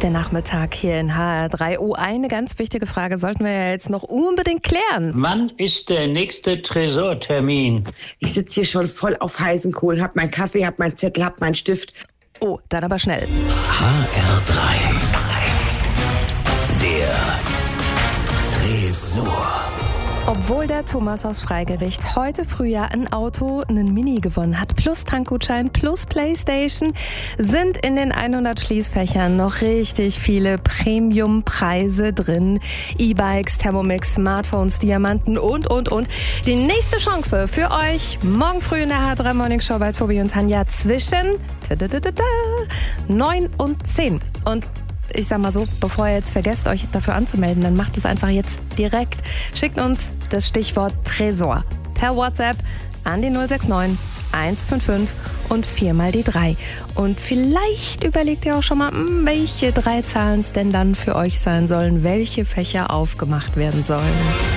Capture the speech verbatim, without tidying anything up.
Der Nachmittag hier in H R drei. Oh, eine ganz wichtige Frage sollten wir ja jetzt noch unbedingt klären. Wann ist der nächste Tresortermin? Ich sitze hier schon voll auf heißen Kohlen, hab meinen Kaffee, hab meinen Zettel, hab meinen Stift. Oh, dann aber schnell. H R drei. Der Tresor. Obwohl der Thomas aus Freigericht heute Frühjahr ein Auto, einen Mini gewonnen hat, plus Tankgutschein, plus Playstation, sind in den hundert Schließfächern noch richtig viele Premium-Preise drin. E-Bikes, Thermomix, Smartphones, Diamanten und, und, und. Die nächste Chance für euch morgen früh in der H R drei Morning Show bei Tobi und Tanja zwischen neun und zehn. Und ich sag mal so, bevor ihr jetzt vergesst, euch dafür anzumelden, dann macht es einfach jetzt direkt. Schickt uns das Stichwort Tresor per WhatsApp an die null sechs neun eins fünf fünf und viermal die drei. Und vielleicht überlegt ihr auch schon mal, welche drei Zahlen es denn dann für euch sein sollen, welche Fächer aufgemacht werden sollen.